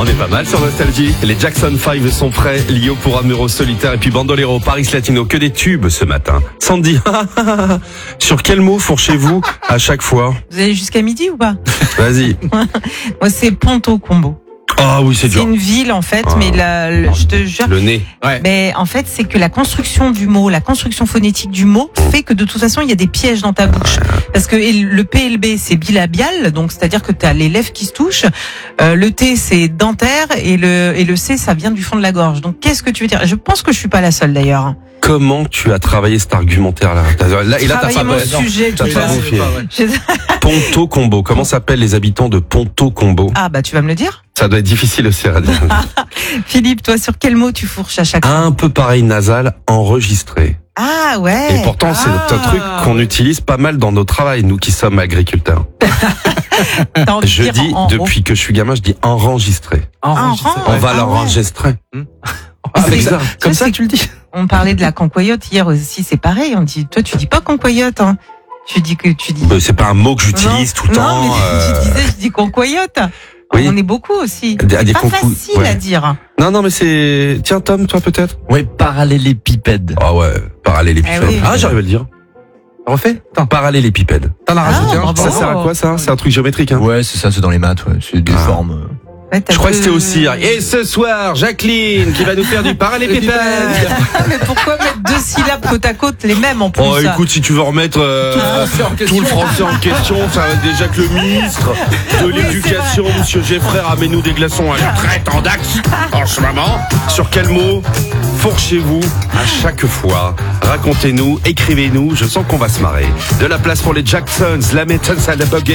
On est pas mal sur Nostalgie. Les Jackson 5 sont prêts. Lio pour Amuro Solitaire et puis Bandolero, Paris Latino. Que des tubes ce matin. Sandy, sur quel mot fourchez-vous à chaque fois? Vous allez jusqu'à midi ou pas? Vas-y. Moi, c'est Ponto Combo. Ah oui, c'est C'est dur. une ville, en fait, mais je te jure. Le nez. Ouais. Mais en fait, c'est que la construction du mot, la construction phonétique du mot fait que de toute façon, il y a des pièges dans ta bouche. Parce que le PLB, c'est bilabial, donc c'est-à-dire que tu as les lèvres qui se touchent. Le T, c'est dentaire et le C, ça vient du fond de la gorge. Donc qu'est-ce que tu veux dire? Je pense que je suis pas la seule d'ailleurs. Comment tu as travaillé cet argumentaire-là? Et là, t'as Travailler pas mon sujet, t'as tout pas ça. bouffé. Je- Ponto Combo. Comment s'appellent les habitants de Ponto Combo? Ah bah tu vas me le dire. Ça doit être difficile aussi à dire. Philippe, toi, sur quel mot tu fourches à chaque fois? Un peu pareil nasal, enregistré. Ah ouais. Et pourtant, c'est un truc qu'on utilise pas mal dans nos travails, nous qui sommes agriculteurs. T'as envie de Je dire dis, en- depuis que je suis gamin, je dis enregistré. Enregistré. rang. On Ouais. va Ah l'enregistrer. Avec ça. ça, comme Ça, ça c'est- tu le dis. On parlait de la concoyote hier aussi, c'est pareil. On dit, toi, tu dis pas concoyote, hein. Tu dis. C'est pas un mot que j'utilise tout le temps. Non, mais tu disais, je dis concoyote. Oui. On est beaucoup aussi. Des C'est pas concou- facile ouais. à dire. Non, mais c'est... Tiens, Tom, toi peut-être? Oui, parallélépipède. Ah ouais, parallélépipède. Eh oui. Ah, j'arrive à le dire. Refais? Parallélépipède. T'en as rajouté un? bravo. Ça sert à quoi ça? C'est un truc géométrique, hein? Ouais, c'est ça, c'est dans les maths, ouais. C'est des Ah. formes. Ouais, t'as Je crois que deux- c'était aussi... Et ce soir, Jacqueline qui va nous faire du parallélépipède. Mais pourquoi mettre deux syllabes côte à côte, les mêmes en plus? Oh, écoute, si tu veux remettre tout le français en question, ça va déjà que le ministre de l'Éducation, monsieur Geffray, ramène-nous des glaçons à la traite en Dax en ce moment. Sur quel mot fourchez-vous à chaque fois? Racontez-nous, écrivez-nous, je sens qu'on va se marrer. De la place pour les Jacksons, la méthode, ça la bug.